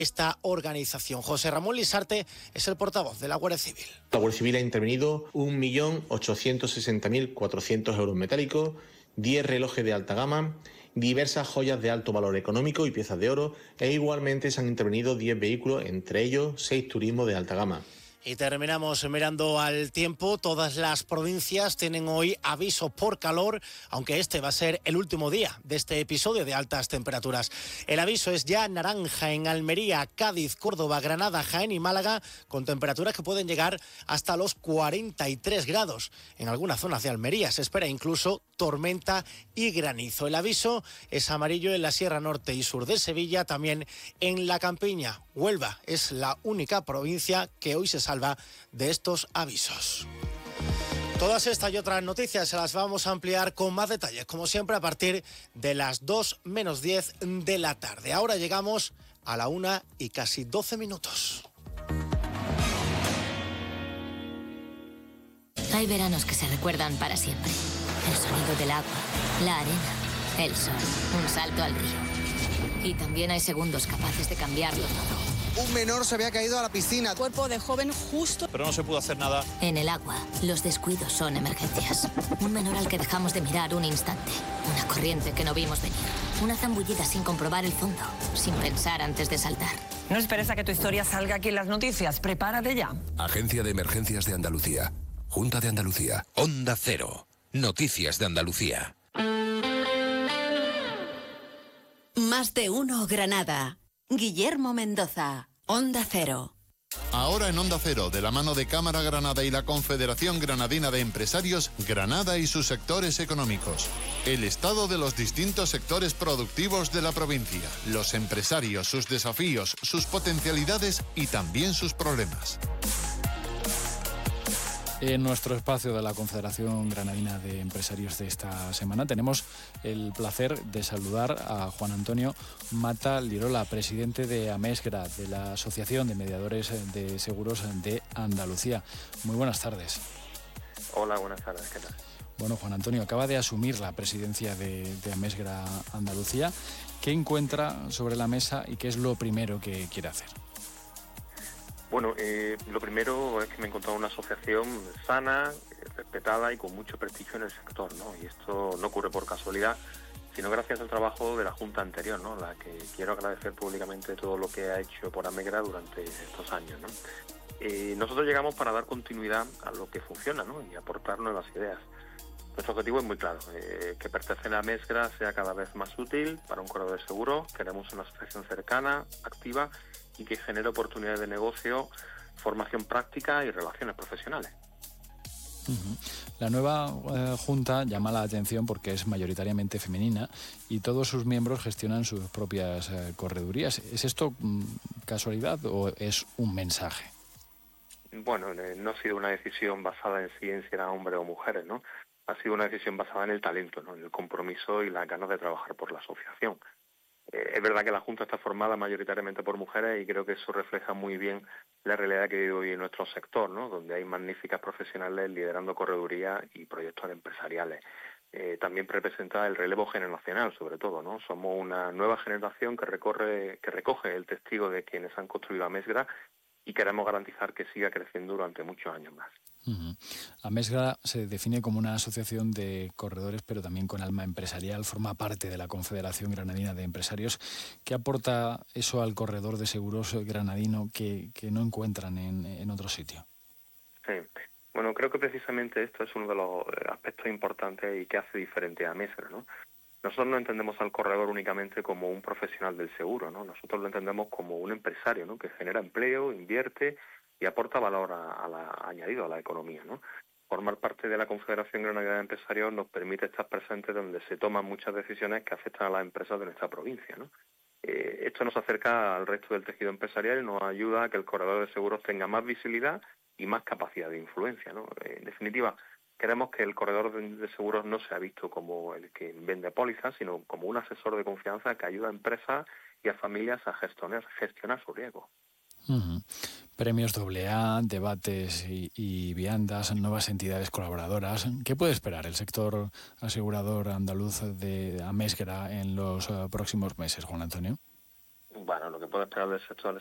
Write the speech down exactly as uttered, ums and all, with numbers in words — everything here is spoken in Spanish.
esta organización. José Ramón Lisarte es el portavoz de la Guardia Civil. La Guardia Civil ha intervenido un millón ochocientos sesenta mil cuatrocientos euros metálicos, diez relojes de alta gama, diversas joyas de alto valor económico y piezas de oro, e igualmente se han intervenido diez vehículos, entre ellos seis turismos de alta gama. Y terminamos mirando al tiempo. Todas las provincias tienen hoy aviso por calor, aunque este va a ser el último día de este episodio de altas temperaturas. El aviso es ya naranja en Almería, Cádiz, Córdoba, Granada, Jaén y Málaga, con temperaturas que pueden llegar hasta los cuarenta y tres grados. En algunas zonas de Almería se espera incluso tormenta y granizo. El aviso es amarillo en la Sierra Norte y Sur de Sevilla, también en la Campiña. Huelva es la única provincia que hoy se salva de estos avisos. Todas estas y otras noticias se las vamos a ampliar con más detalles, como siempre, a partir de las dos menos diez de la tarde. Ahora llegamos a la una y casi doce minutos. Hay veranos que se recuerdan para siempre. El sonido del agua, la arena, el sol, un salto al río. Y también hay segundos capaces de cambiarlo todo. Un menor se había caído a la piscina. Cuerpo de joven justo. Pero no se pudo hacer nada. En el agua, los descuidos son emergencias. Un menor al que dejamos de mirar un instante. Una corriente que no vimos venir. Una zambullida sin comprobar el fondo. Sin pensar antes de saltar. No esperes a que tu historia salga aquí en las noticias. Prepárate ya. Agencia de Emergencias de Andalucía. Junta de Andalucía. Onda Cero. Noticias de Andalucía. Más de uno Granada. Guillermo Mendoza, Onda Cero. Ahora en Onda Cero, de la mano de Cámara Granada y la Confederación Granadina de Empresarios, Granada y sus sectores económicos. El estado de los distintos sectores productivos de la provincia. Los empresarios, sus desafíos, sus potencialidades y también sus problemas. En nuestro espacio de la Confederación Granadina de Empresarios de esta semana tenemos el placer de saludar a Juan Antonio Mata Lirola, presidente de Amesgra, de la Asociación de Mediadores de Seguros de Andalucía. Muy buenas tardes. Hola, buenas tardes, ¿qué tal? Bueno, Juan Antonio, acaba de asumir la presidencia de, de Amesgra Andalucía. ¿Qué encuentra sobre la mesa y qué es lo primero que quiere hacer? Bueno, eh, lo primero es que me he encontrado una asociación sana, respetada y con mucho prestigio en el sector, ¿no? Y esto no ocurre por casualidad, sino gracias al trabajo de la Junta anterior, ¿no? La que quiero agradecer públicamente todo lo que ha hecho por Amesgra durante estos años, ¿no? Eh, nosotros llegamos para dar continuidad a lo que funciona, ¿no? Y aportar nuevas ideas. Nuestro objetivo es muy claro, eh, que pertenecer a Amesgra sea cada vez más útil para un corredor de seguro. Queremos una asociación cercana, activa y que genere oportunidades de negocio, formación práctica y relaciones profesionales. Uh-huh. La nueva eh, Junta llama la atención porque es mayoritariamente femenina y todos sus miembros gestionan sus propias eh, corredurías. ¿Es esto mm, casualidad o es un mensaje? Bueno, eh, no ha sido una decisión basada en si eran hombres o mujeres, ¿no? Ha sido una decisión basada en el talento, ¿no? En el compromiso y las ganas de trabajar por la asociación. Eh, es verdad que la Junta está formada mayoritariamente por mujeres y creo que eso refleja muy bien la realidad que vive hoy en nuestro sector, ¿no? Donde hay magníficas profesionales liderando corredurías y proyectos empresariales. Eh, también representa el relevo generacional, sobre todo, ¿no? Somos una nueva generación que recorre, que recoge el testigo de quienes han construido Amesgra y queremos garantizar que siga creciendo durante muchos años más. Uh-huh. Amesgra se define como una asociación de corredores, pero también con alma empresarial, forma parte de la Confederación Granadina de Empresarios. ¿Qué aporta eso al corredor de seguros granadino que, que no encuentran en, en otro sitio? Sí, bueno, creo que precisamente esto es uno de los aspectos importantes y que hace diferente a Amesgra, ¿no? Nosotros no entendemos al corredor únicamente como un profesional del seguro, ¿no? Nosotros lo entendemos como un empresario, ¿no? Que genera empleo, invierte y aporta valor a, a la, añadido a la economía, ¿no? Formar parte de la Confederación Granadina de Empresarios nos permite estar presentes donde se toman muchas decisiones que afectan a las empresas de nuestra provincia, ¿no? Eh, esto nos acerca al resto del tejido empresarial y nos ayuda a que el corredor de seguros tenga más visibilidad y más capacidad de influencia, ¿no? Eh, en definitiva, queremos que el corredor de, de seguros no sea visto como el que vende pólizas, sino como un asesor de confianza que ayuda a empresas y a familias a gestionar, gestionar su riesgo. Uh-huh. Premios doble A, debates y, y viandas, nuevas entidades colaboradoras. ¿Qué puede esperar el sector asegurador andaluz de Amesgra en los uh, próximos meses, Juan Antonio? Bueno, lo que puedo esperar del sector